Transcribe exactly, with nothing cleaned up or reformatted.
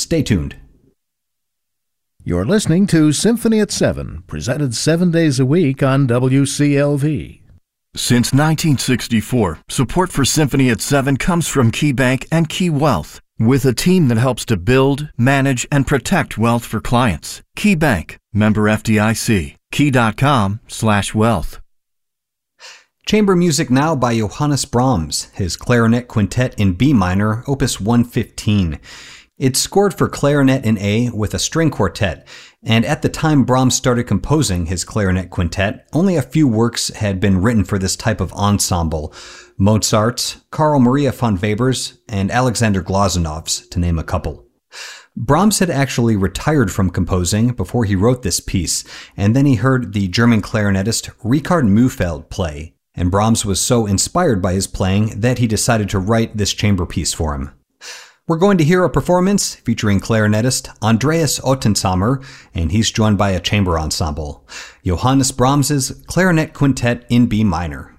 Stay tuned. You're listening to Symphony at seven, presented seven days a week on W C L V. Since nineteen sixty-four, support for Symphony at seven comes from KeyBank and Key Wealth, with a team that helps to build, manage, and protect wealth for clients. KeyBank, member F D I C, key.com slash wealth. Chamber music now by Johannes Brahms, his clarinet quintet in B minor, opus one fifteen. It's scored for clarinet in A with a string quartet, and at the time Brahms started composing his clarinet quintet, only a few works had been written for this type of ensemble: Mozart's, Carl Maria von Weber's, and Alexander Glozunov's, to name a couple. Brahms had actually retired from composing before he wrote this piece, and then he heard the German clarinetist Richard Mühlfeld play, and Brahms was so inspired by his playing that he decided to write this chamber piece for him. We're going to hear a performance featuring clarinetist Andreas Ottensamer, and he's joined by a chamber ensemble. Johannes Brahms's Clarinet Quintet in B minor.